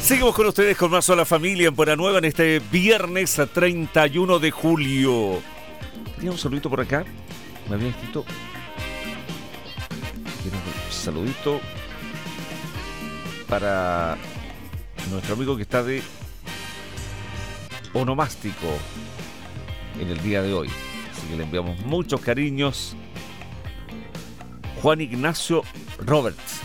Seguimos con ustedes con más Sola Familia en Buena Nueva en este viernes 31 de julio. Tenía un saludito por acá. Me había escrito. Un saludito para nuestro amigo que está de onomástico en el día de hoy. Así que le enviamos muchos cariños. Juan Ignacio Roberts.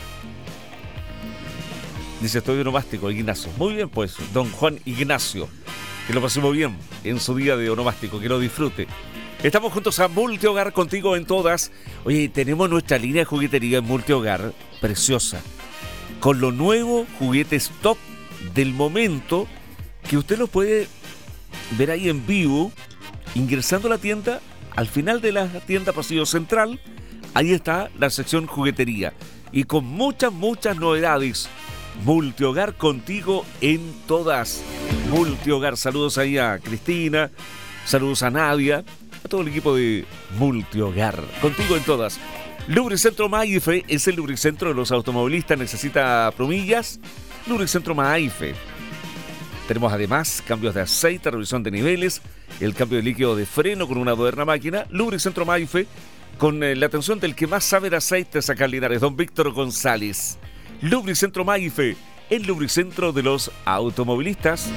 Dice, estoy de onomástico, Ignacio. Muy bien, pues, don Juan Ignacio. Que lo pasemos bien en su día de onomástico, que lo disfrute. Estamos juntos a Multihogar, contigo en todas. Oye, tenemos nuestra línea de juguetería en Multihogar, preciosa. Con los nuevos juguetes top del momento, que usted los puede ver ahí en vivo, ingresando a la tienda. Al final de la tienda Pasillo Central, ahí está la sección juguetería. Y con muchas novedades. Multihogar, contigo en todas. Multihogar, saludos ahí a Cristina, saludos a Nadia, a todo el equipo de Multihogar, contigo en todas. Lubricentro Maife es el lubricentro de los automovilistas. ¿Necesita plumillas? Lubricentro Maife. Tenemos además cambios de aceite, revisión de niveles, el cambio de líquido de freno con una moderna máquina. Lubricentro Maife, con la atención del que más sabe de aceites acá en Linares, don Víctor González. Lubricentro Maife, el lubricentro de los automovilistas.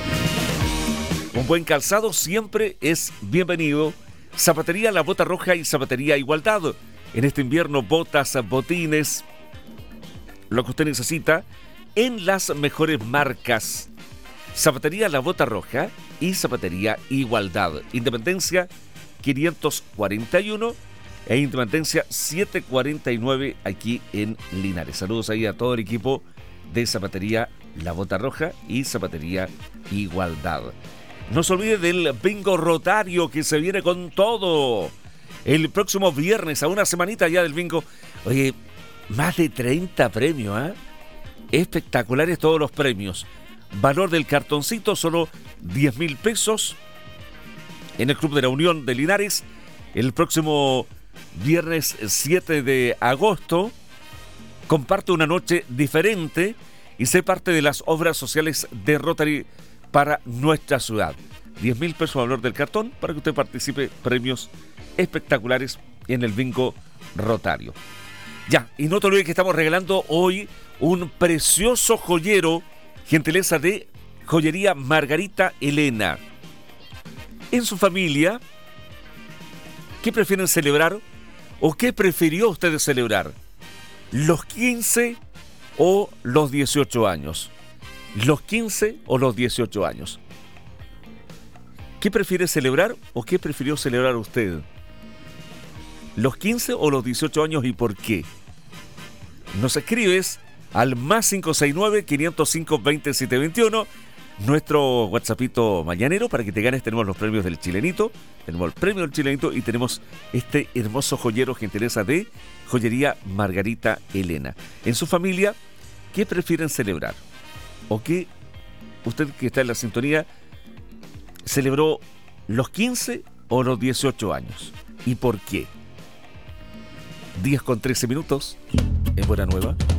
Un buen calzado siempre es bienvenido. Zapatería La Bota Roja y Zapatería Igualdad. En este invierno, botas, botines, lo que usted necesita en las mejores marcas. Zapatería La Bota Roja y Zapatería Igualdad. Independencia 541 e Independencia 749 aquí en Linares. Saludos ahí a todo el equipo de Zapatería La Bota Roja y Zapatería Igualdad. No se olvide del bingo rotario que se viene con todo. El próximo viernes, a una semanita ya del bingo. Oye, más de 30 premios, ¿eh? Espectaculares todos los premios. Valor del cartoncito, solo 10.000 pesos. En el Club de la Unión de Linares, el próximo viernes 7 de agosto, comparte una noche diferente y sé parte de las obras sociales de Rotary para nuestra ciudad. 10.000 pesos valor del cartón para que usted participe, premios espectaculares en el bingo rotario. Ya, y no te olvides que estamos regalando hoy un precioso joyero, gentileza de Joyería Margarita Elena. En su familia, ¿qué prefieren celebrar o qué prefirió usted celebrar? ¿Los 15 o los 18 años? ¿Los 15 o los 18 años? ¿Qué prefiere celebrar o qué prefirió celebrar usted? ¿Los 15 o los 18 años y por qué? Nos escribes al más 569-505-2721, nuestro WhatsAppito mañanero, para que te ganes. Tenemos los premios del Chilenito, tenemos el premio del Chilenito y tenemos este hermoso joyero, gentileza de Joyería Margarita Elena. En su familia, ¿qué prefieren celebrar? ¿O qué, usted que está en la sintonía, celebró los 15 o los 18 años? ¿Y por qué? 10:13 en Buena Nueva.